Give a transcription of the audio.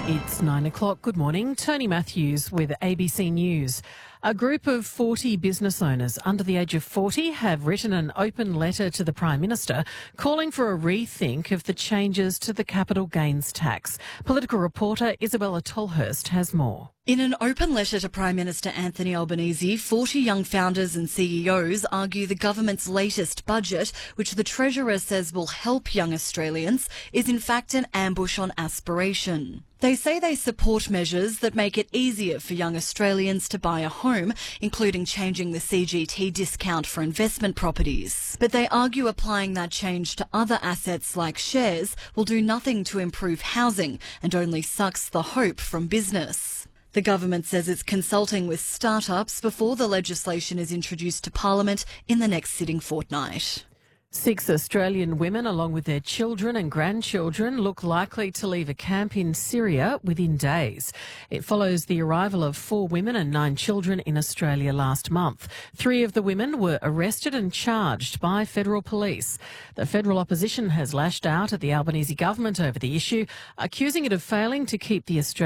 It's 9 o'clock. Good morning. Tony Matthews with ABC News. A group of 40 business owners under the age of 40 have written an open letter to the Prime Minister calling for a rethink of the changes to the capital gains tax. Political reporter Isabella Tolhurst has more. In an open letter to Prime Minister Anthony Albanese, 40 young founders and CEOs argue the government's latest budget, which the Treasurer says will help young Australians, is in fact an ambush on aspiration. They say they support measures that make it easier for young Australians to buy a home, including changing the CGT discount for investment properties. But they argue applying that change to other assets like shares will do nothing to improve housing and only sucks the hope from business. The government says it's consulting with startups before the legislation is introduced to Parliament in the next sitting fortnight. 6 Australian women, along with their children and grandchildren, look likely to leave a camp in Syria within days. It follows the arrival of 4 women and 9 children in Australia last month. 3 of the women were arrested and charged by federal police. The federal opposition has lashed out at the Albanese government over the issue, accusing it of failing to keep the Australian